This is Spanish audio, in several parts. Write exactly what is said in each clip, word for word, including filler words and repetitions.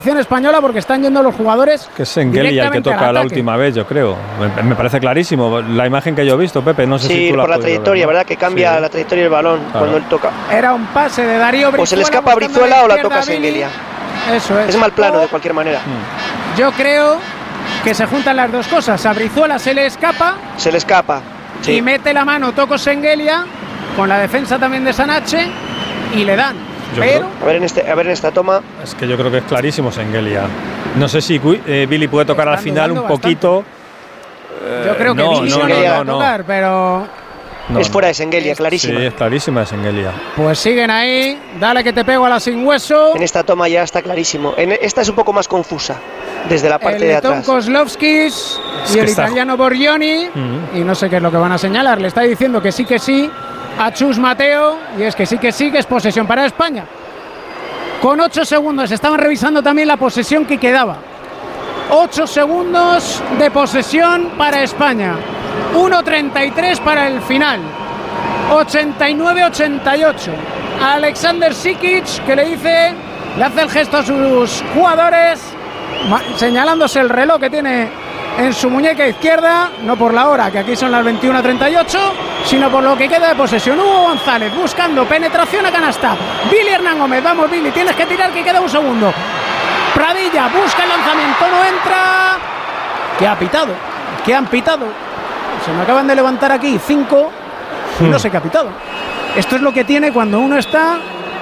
española porque están yendo los jugadores. Que es Sengelia el que toca la última vez, yo creo. Me, me parece clarísimo la imagen que yo he visto, Pepe. No sé sí, si tú la por la trayectoria, ver, ¿no? ¿Verdad? Que cambia sí. la trayectoria del balón claro. cuando él toca. Era un pase de Darío Brizuela. O se le escapa a Brizuela o la toca Sengelia. Eso es. Es mal plano de cualquier manera. Yo creo que se juntan las dos cosas. A Brizuela se le escapa. Se le escapa. Sí. Y mete la mano Toko Sengelia con la defensa también de Sanache y le dan. Yo Pero creo, a ver en este a ver en esta toma es que yo creo que es clarísimo Sengelia. No sé si eh, Billy puede tocar al final un poquito. Eh, yo creo que no, Billy no, no, no, no, no, tocar, pero no, es fuera de Sengelia, clarísima. Sí, es clarísima de Sengelia. Pues siguen ahí, dale que te pego a la sin hueso. En esta toma ya está clarísimo. En esta es un poco más confusa desde la parte el de atrás. El Kozlovskis y el está... italiano Borgioni uh-huh. y no sé qué es lo que van a señalar. Le está diciendo que sí que sí a Chus Mateo y es que sí que sí que es posesión para España. Con ocho segundos, estaban revisando también la posesión que quedaba. ocho segundos de posesión para España. uno treinta y tres para el final. ochenta y nueve ochenta y ocho. Alexander Sikic que le dice, le hace el gesto a sus jugadores, señalándose el reloj que tiene en su muñeca izquierda, no por la hora, que aquí son las veintiuna treinta y ocho, sino por lo que queda de posesión. Hugo González buscando penetración a canasta. Billy Hernán Gómez, vamos Billy, tienes que tirar que queda un segundo. Pradilla busca el lanzamiento, no entra. ¿Qué ha pitado? ¿Qué han pitado? Se me acaban de levantar aquí cinco y no sé qué ha pitado. Esto es lo que tiene cuando uno está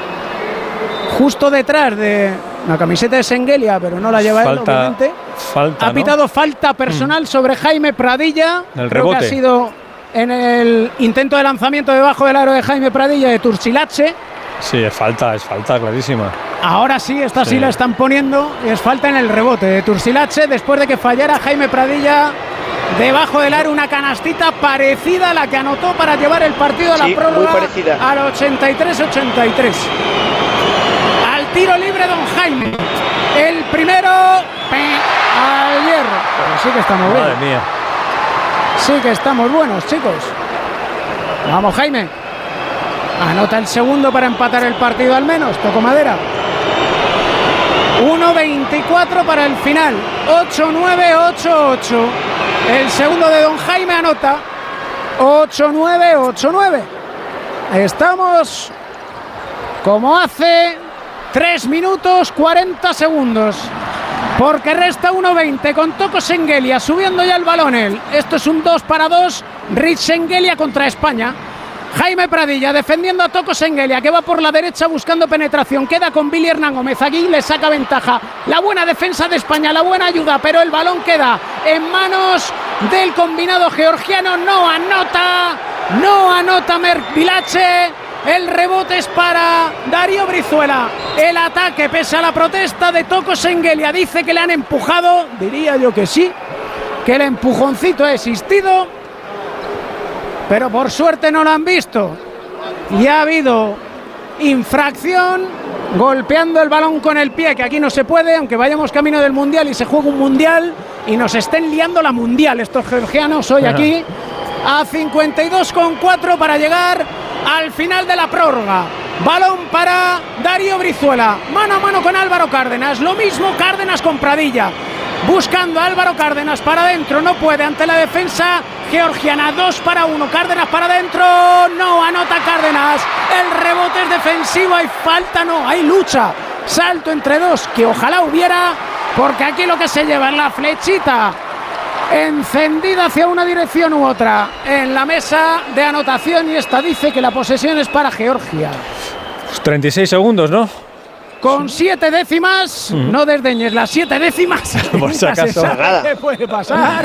justo detrás de la camiseta de Sengelia, pero no la lleva falta, él, obviamente. Falta, ha pitado ¿no? falta personal mm. sobre Jaime Pradilla. El Creo rebote. que ha sido en el intento de lanzamiento debajo del aro de Jaime Pradilla de Turcilache. Sí, es falta, es falta, clarísima. Ahora sí, esta sí, sí la están poniendo. Y es falta en el rebote de Turcilache después de que fallara Jaime Pradilla debajo del aro, una canastita parecida a la que anotó para llevar el partido a la sí, prórroga al ochenta y tres ochenta y tres. Al tiro libre don Jaime. El primero al hierro. Pero sí que estamos bien. Madre mía. Sí que estamos buenos, chicos. Vamos, Jaime. Anota el segundo para empatar el partido al menos. Toco madera. uno veinticuatro para el final. ocho nueve ocho ocho. El segundo de don Jaime anota. ocho nueve ocho nueve. Estamos como hace tres minutos cuarenta segundos. Porque resta uno veinte con Toko Sengelia subiendo ya el balón él. Esto es un dos para dos. Rich Sengelia contra España. Jaime Pradilla defendiendo a Toko Sengelia que va por la derecha buscando penetración. Queda con Billy Hernán Gómez. Aquí le saca ventaja. La buena defensa de España, la buena ayuda, pero el balón queda en manos del combinado georgiano. No anota. No anota Merk Vilache. El rebote es para Darío Brizuela. El ataque pese a la protesta de Toko Sengelia. Dice que le han empujado. Diría yo que sí. Que el empujoncito ha existido. Pero por suerte no lo han visto. Y ha habido infracción golpeando el balón con el pie, que aquí no se puede, aunque vayamos camino del Mundial y se juega un Mundial y nos estén liando la Mundial estos georgianos hoy aquí a cincuenta y dos con cuatro para llegar al final de la prórroga. Balón para Darío Brizuela, mano a mano con Álvaro Cárdenas, lo mismo Cárdenas con Pradilla. Buscando a Álvaro Cárdenas para adentro, no puede ante la defensa georgiana. Dos para uno, Cárdenas para adentro, no anota Cárdenas. El rebote es defensivo, hay falta, no, hay lucha. Salto entre dos, que ojalá hubiera, porque aquí lo que se lleva es la flechita encendida hacia una dirección u otra en la mesa de anotación y esta dice que la posesión es para Georgia. treinta y seis segundos, ¿no? Con siete décimas, mm. no desdeñes las siete décimas. Por si acaso. ¿Qué puede pasar?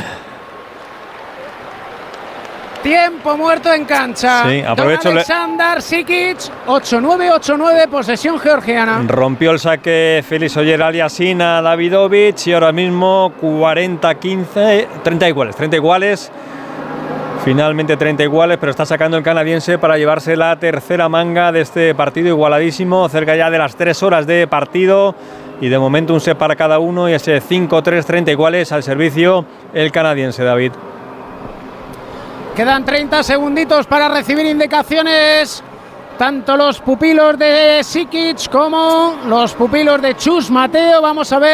Tiempo muerto en cancha. Sí, aprovecho. Don Alexander Sikic, ocho nueve ocho nueve, posesión georgiana. Rompió el saque Félix Oyer Aliassime a Davidovich y ahora mismo cuarenta quince, treinta iguales, treinta iguales. Finalmente treinta iguales, pero está sacando el canadiense para llevarse la tercera manga de este partido igualadísimo, cerca ya de las tres horas de partido y de momento un set para cada uno y ese cinco tres, treinta iguales al servicio el canadiense, David. Quedan treinta segunditos para recibir indicaciones tanto los pupilos de Sikic como los pupilos de Chus Mateo. Vamos a ver